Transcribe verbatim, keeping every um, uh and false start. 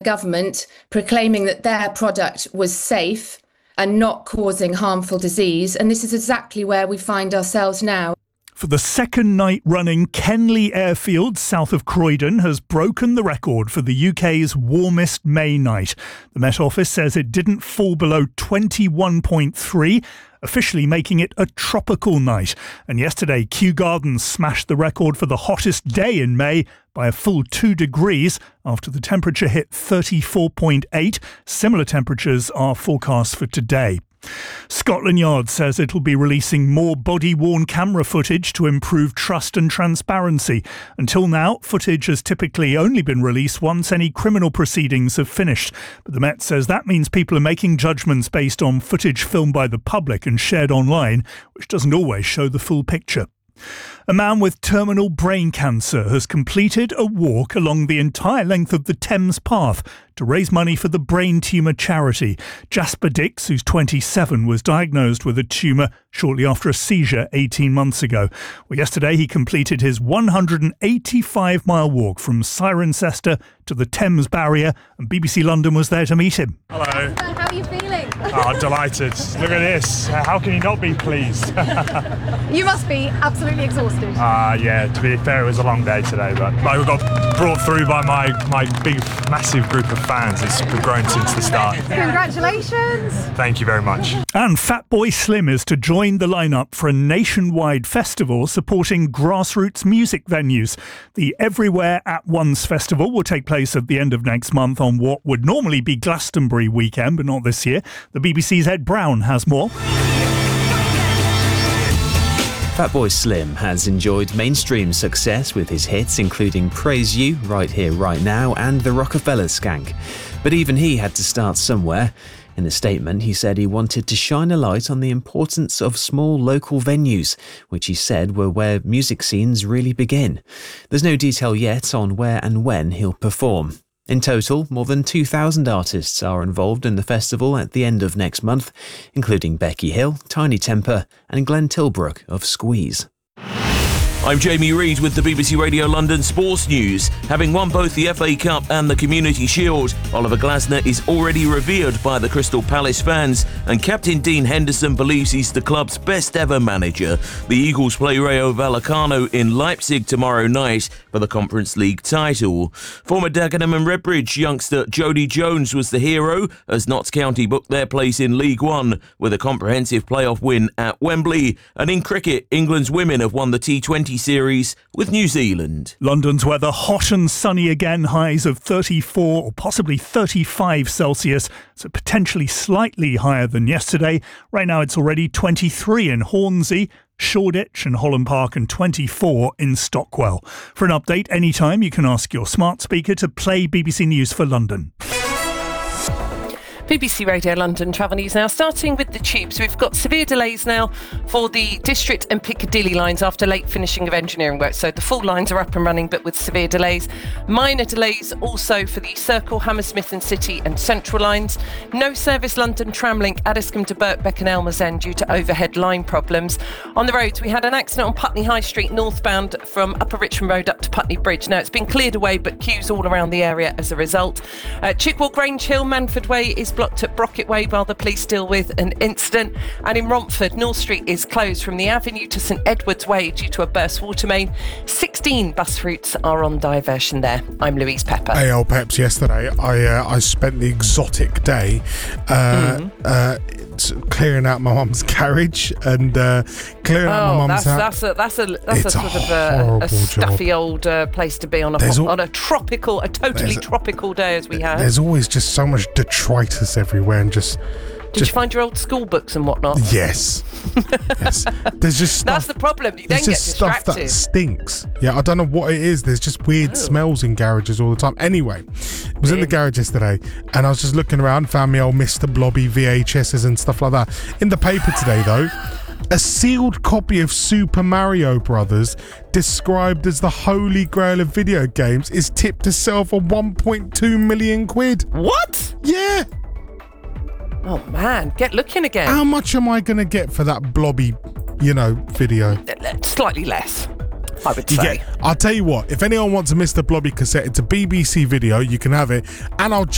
government proclaiming that their product was safe and not causing harmful disease. And this is exactly where we find ourselves now. For the second night running, Kenley Airfield, south of Croydon, has broken the record for the U K's warmest May night. The Met Office says it didn't fall below twenty-one point three, officially making it a tropical night. And yesterday, Kew Gardens smashed the record for the hottest day in May by a full two degrees after the temperature hit thirty-four point eight. Similar temperatures are forecast for today. Scotland Yard says it'll be releasing more body-worn camera footage to improve trust and transparency. Until now, footage has typically only been released once any criminal proceedings have finished. But the Met says that means people are making judgments based on footage filmed by the public and shared online, which doesn't always show the full picture. A man with terminal brain cancer has completed a walk along the entire length of the Thames Path to raise money for the Brain Tumour charity. Jasper Dix, who's twenty-seven, was diagnosed with a tumour shortly after a seizure eighteen months ago. Well, yesterday he completed his one hundred eighty-five mile walk from Cirencester to the Thames Barrier, and B B C London was there to meet him. Hello. How are you feeling? Oh, delighted. Look at this. How can you not be pleased? You must be absolutely exhausted. Ah, uh, yeah, to be fair, it was a long day today, but like, we got brought through by my, my big, massive group of fans. It's grown since the start. Congratulations. Thank you very much. And Fatboy Slim is to join the lineup for a nationwide festival supporting grassroots music venues. The Everywhere at Once festival will take place at the end of next month on what would normally be Glastonbury weekend, but not this year. The B B C's Ed Brown has more. Fatboy Slim has enjoyed mainstream success with his hits including Praise You, Right Here, Right Now and The Rockefeller Skank. But even he had to start somewhere. In a statement, he said he wanted to shine a light on the importance of small local venues, which he said were where music scenes really begin. There's no detail yet on where and when he'll perform. In total, more than two thousand artists are involved in the festival at the end of next month, including Becky Hill, Tiny Temper and Glenn Tilbrook of Squeeze. I'm Jamie Reid with the B B C Radio London Sports News. Having won both the F A Cup and the Community Shield, Oliver Glasner is already revered by the Crystal Palace fans, and Captain Dean Henderson believes he's the club's best ever manager. The Eagles play Rayo Vallecano in Leipzig tomorrow night for the Conference League title. Former Dagenham and Redbridge youngster Jody Jones was the hero as Notts County booked their place in League One with a comprehensive playoff win at Wembley. And in cricket, England's women have won the T twenty series with New Zealand. London's weather hot and sunny again, highs of thirty-four or possibly thirty-five Celsius, so potentially slightly higher than yesterday. Right now it's already twenty-three in Hornsey, Shoreditch and Holland Park, and twenty-four in Stockwell. For an update anytime, you can ask your smart speaker to play B B C News for London. B B C Radio London travel news now, starting with the tubes. We've got severe delays now for the District and Piccadilly lines after late finishing of engineering work. So the full lines are up and running, but with severe delays. Minor delays also for the Circle, Hammersmith and City and Central lines. No service London Tramlink, Addiscombe to Birkbeck and Elmer's End due to overhead line problems. On the roads, we had an accident on Putney High Street northbound from Upper Richmond Road up to Putney Bridge. Now it's been cleared away, but queues all around the area as a result. Uh, Chigwell Grange Hill, Manford Way is blocked at Brocket Way while the police deal with an incident. And in Romford, North Street is closed from the Avenue to St Edward's Way due to a burst water main. sixteen bus routes are on diversion there. I'm Louise Pepper. Hey, old Peps, yesterday I uh, I spent the exotic day uh, mm. uh, clearing out my mum's garage and uh, clearing oh, out my mum's house. That's, that's a that's a that's it's a sort a of a, a stuffy job. old uh, place to be on a hot, all, on a tropical, a totally a, tropical day as we have. There's always just so much detritus everywhere and just. Did just, you find your old school books and whatnot? Yes. yes. There's just stuff, that's the problem. You then there's get just distracted. Stuff that stinks. Yeah, I don't know what it is. There's just weird oh. smells in garages all the time. Anyway, I was yeah. in the garage yesterday and I was just looking around, found me old Mister Blobby V H S's and stuff like that. In the paper today, though, a sealed copy of Super Mario Brothers, described as the holy grail of video games, is tipped to sell for one point two million quid. What? Yeah. Oh man, get looking again. How much am I going to get for that blobby, you know, video? Slightly less, I would you say. Get, I'll tell you what, if anyone wants a Mister Blobby cassette, it's a B B C video, you can have it, and I'll